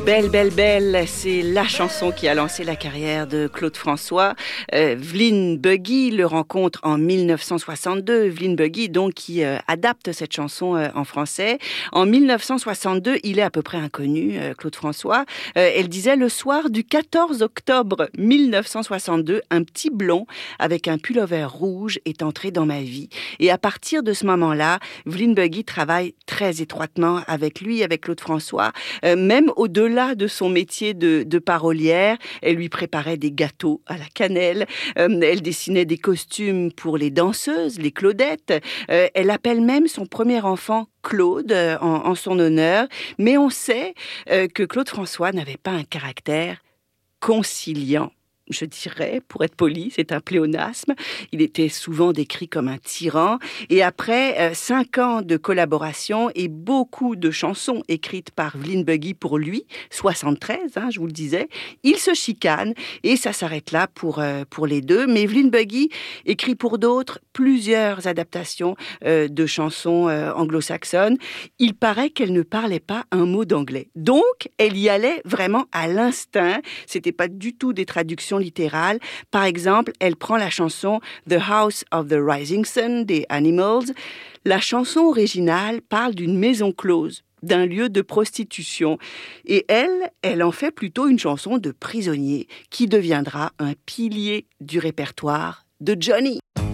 Belle, belle, belle, c'est la chanson qui a lancé la carrière de Claude François. Vlyn Buggy le rencontre en 1962. Vlyn Buggy, donc, qui adapte cette chanson en français. En 1962, il est à peu près inconnu, Claude François. Elle disait: le soir du 14 octobre 1962, un petit blond avec un pullover rouge est entré dans ma vie. Et à partir de ce moment-là, Vlyn Buggy travaille très étroitement avec lui, avec Claude François, même au-delà de son métier de parolière. Elle lui préparait des gâteaux à la cannelle, elle dessinait des costumes pour les danseuses, les Claudettes, elle appelle même son premier enfant Claude en son honneur, mais on sait que Claude François n'avait pas un caractère conciliant. Je dirais, pour être poli, c'est un pléonasme. Il était souvent décrit comme un tyran. Et après 5 ans de collaboration et beaucoup de chansons écrites par Vlyn Buggy pour lui, 73, je vous le disais, il se chicane et ça s'arrête là pour les deux. Mais Vlyn Buggy écrit pour d'autres plusieurs adaptations de chansons anglo-saxonnes. Il paraît qu'elle ne parlait pas un mot d'anglais. Donc, elle y allait vraiment à l'instinct. C'était pas du tout des traductions littérale. Par exemple, elle prend la chanson The House of the Rising Sun des Animals. La chanson originale parle d'une maison close, d'un lieu de prostitution. Et elle en fait plutôt une chanson de prisonnier qui deviendra un pilier du répertoire de Johnny.